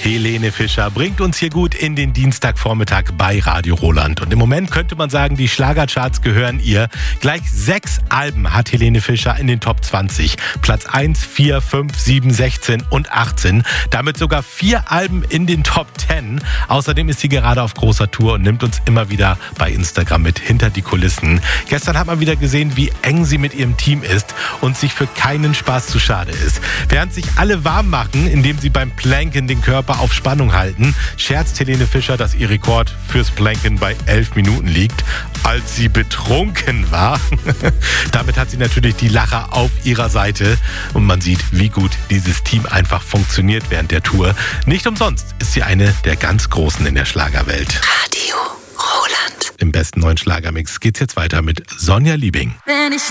Helene Fischer bringt uns hier gut in den Dienstagvormittag bei Radio Roland. Und im Moment könnte man sagen, die Schlagercharts gehören ihr. Gleich 6 Alben hat Helene Fischer in den Top 20. Platz 1, 4, 5, 7, 16 und 18. Damit sogar 4 Alben in den Top 10. Außerdem ist sie gerade auf großer Tour und nimmt uns immer wieder bei Instagram mit hinter die Kulissen. Gestern hat man wieder gesehen, wie eng sie mit ihrem Team ist und sich für keinen Spaß zu schade ist. Während sich alle warm machen, indem sie beim Planken den Körper auf Spannung halten, scherzt Helene Fischer, dass ihr Rekord fürs Planken bei 11 Minuten liegt, als sie betrunken war. Damit hat sie natürlich die Lacher auf ihrer Seite und man sieht, wie gut dieses Team einfach funktioniert während der Tour. Nicht umsonst ist sie eine der ganz Großen in der Schlagerwelt. Radio Roland. Im besten neuen Schlagermix geht's jetzt weiter mit Sonja Liebing. Wenn ich